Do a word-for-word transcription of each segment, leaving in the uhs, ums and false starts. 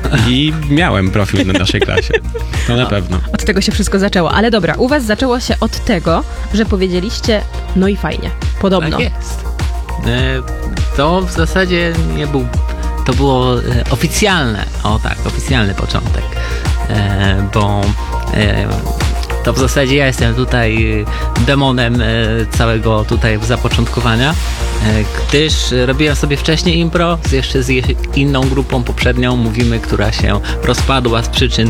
I miałem profil na naszej klasie. To na pewno. Od tego się wszystko zaczęło. Ale dobra, u was zaczęło się od tego, że powiedzieliście, no i fajnie, podobno. Tak jest. E, to w zasadzie nie był... To było e, oficjalne. O tak, oficjalny początek. E, bo... E, to w zasadzie ja jestem tutaj demonem całego tutaj zapoczątkowania, gdyż robiłem sobie wcześniej impro z jeszcze z inną grupą poprzednią, mówimy, która się rozpadła z przyczyn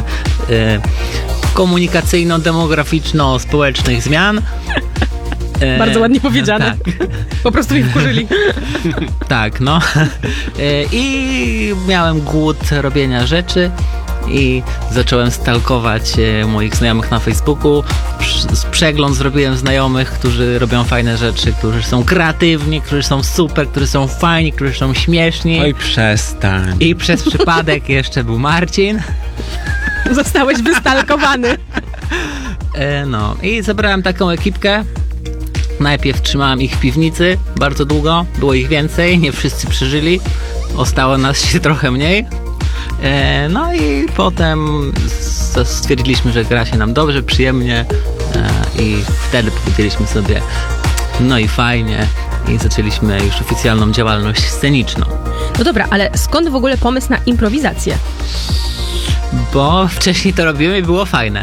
komunikacyjno-demograficzno-społecznych zmian. Bardzo ładnie powiedziane. Tak. Po prostu mi wkurzyli. Tak, no. I miałem głód robienia rzeczy. I zacząłem stalkować moich znajomych na Facebooku. Przegląd zrobiłem znajomych, którzy robią fajne rzeczy, którzy są kreatywni, którzy są super, którzy są fajni, którzy są śmieszni. Oj, przestań. I przez przypadek jeszcze był Marcin. Zostałeś wystalkowany. No i zebrałem taką ekipkę. Najpierw trzymałem ich w piwnicy bardzo długo. Było ich więcej, nie wszyscy przeżyli. Ostało nas się trochę mniej. No i potem stwierdziliśmy, że gra się nam dobrze, przyjemnie i wtedy powiedzieliśmy sobie, no i fajnie, i zaczęliśmy już oficjalną działalność sceniczną. No dobra, ale skąd w ogóle pomysł na improwizację? Bo wcześniej to robimy i było fajne.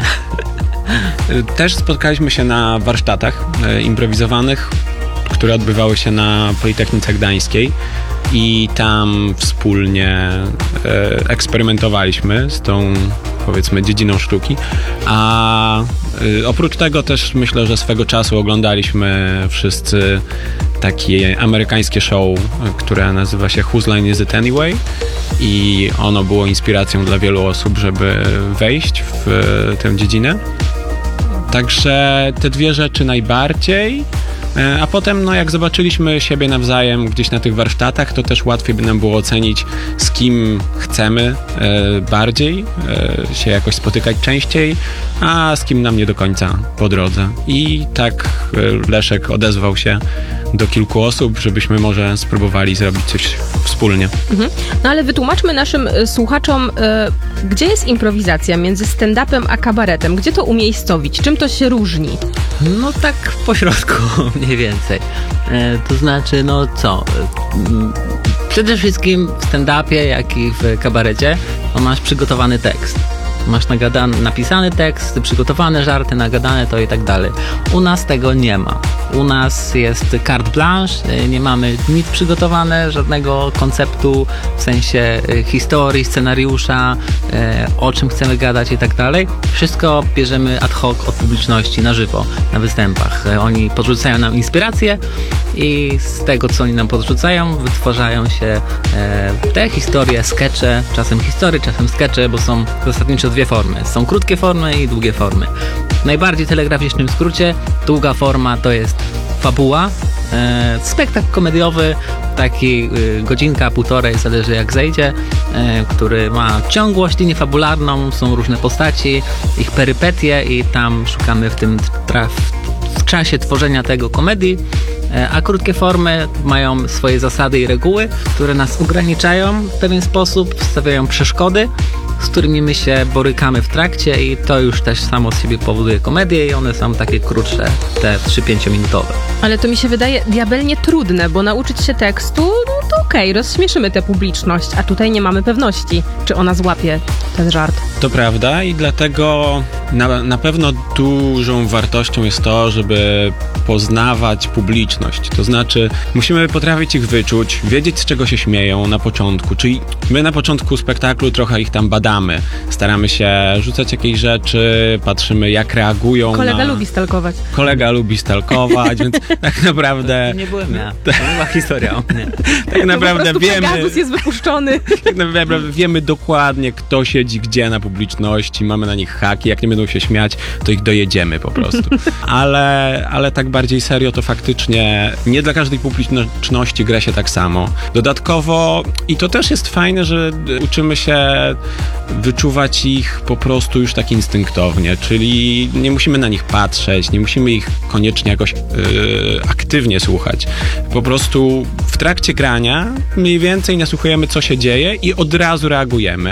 Też spotkaliśmy się na warsztatach e, improwizowanych, które odbywały się na Politechnice Gdańskiej. I tam wspólnie e, eksperymentowaliśmy z tą, powiedzmy, dziedziną sztuki. A e, oprócz tego też myślę, że swego czasu oglądaliśmy wszyscy takie amerykańskie show, które nazywa się Whose Line Is It Anyway? I ono było inspiracją dla wielu osób, żeby wejść w e, tę dziedzinę. Także te dwie rzeczy najbardziej. A potem, no jak zobaczyliśmy siebie nawzajem gdzieś na tych warsztatach, to też łatwiej by nam było ocenić, z kim chcemy e, bardziej e, się jakoś spotykać częściej, a z kim nam nie do końca po drodze. I tak e, Leszek odezwał się do kilku osób, żebyśmy może spróbowali zrobić coś wspólnie. Mhm. No ale wytłumaczmy naszym y, słuchaczom, y, gdzie jest improwizacja między stand-upem a kabaretem? Gdzie to umiejscowić? Czym to się różni? No tak po środku mniej więcej. E, to znaczy, no co? E, przede wszystkim w stand-upie, jak i w kabarecie, no masz przygotowany tekst. Masz nagadany, napisany tekst, przygotowane żarty, nagadane to i tak dalej. U nas tego nie ma. U nas jest carte blanche, nie mamy nic przygotowane, żadnego konceptu w sensie historii, scenariusza, o czym chcemy gadać i tak dalej. Wszystko bierzemy ad hoc od publiczności, na żywo, na występach. Oni podrzucają nam inspiracje i z tego, co oni nam podrzucają, wytwarzają się te historie, skecze, czasem historie, czasem skecze, bo są zasadniczo dwie formy. Są krótkie formy i długie formy. W najbardziej telegraficznym skrócie długa forma to jest fabuła, e, spektakl komediowy, taki e, godzinka, półtorej, zależy jak zejdzie, e, który ma ciągłość, linię fabularną, są różne postaci, ich perypetie i tam szukamy w tym traf, w czasie tworzenia tego komedii. A krótkie formy mają swoje zasady i reguły, które nas ograniczają w pewien sposób, stawiają przeszkody, z którymi my się borykamy w trakcie i to już też samo z siebie powoduje komedię i one są takie krótsze, te trzy-pięciominutowe. Ale to mi się wydaje diabelnie trudne, bo nauczyć się tekstu, no to okej, okay, rozśmieszymy tę publiczność, a tutaj nie mamy pewności, czy ona złapie ten żart. To prawda i dlatego na, na pewno dużą wartością jest to, żeby poznawać publiczność. To znaczy musimy potrafić ich wyczuć, wiedzieć, z czego się śmieją na początku. Czyli my na początku spektaklu trochę ich tam badamy. Staramy się rzucać jakieś rzeczy, patrzymy, jak reagują. Kolega na... lubi stalkować. Kolega lubi stalkować, więc tak naprawdę... Nie byłem ja. To nie była historia o mnie. Tak naprawdę po wiemy... Pegasus jest wypuszczony. Tak naprawdę wiemy dokładnie, kto siedzi gdzie na publiczności, mamy na nich haki, jak nie będą się śmiać, to ich dojedziemy po prostu. Ale, ale tak bardziej serio, to faktycznie nie dla każdej publiczności gra się tak samo. Dodatkowo, i to też jest fajne, że uczymy się wyczuwać ich po prostu już tak instynktownie, czyli nie musimy na nich patrzeć, nie musimy ich koniecznie jakoś yy, aktywnie słuchać. Po prostu w trakcie grania mniej więcej nasłuchujemy, co się dzieje i od razu reagujemy,